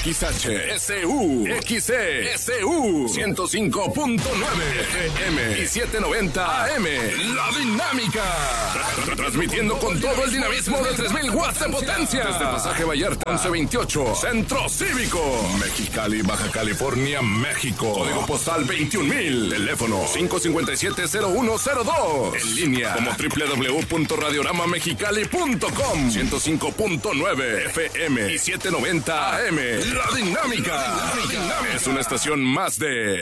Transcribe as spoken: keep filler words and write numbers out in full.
X H S U X E S U ciento cinco punto nueve F M y setecientos noventa A M. La Dinámica. Tra- Transmitiendo con todo el dinamismo de tres mil watts de potencia. Desde Pasaje Vallarta once veintiocho, Centro Cívico, Mexicali, Baja California, México. Código postal veintiún mil. Teléfono cinco cinco siete cero uno cero dos. En línea como doble u doble u doble u punto radiorama mexicali punto com. ciento cinco punto nueve F M y setecientos noventa A M. La Dinámica. La Dinámica es una estación más de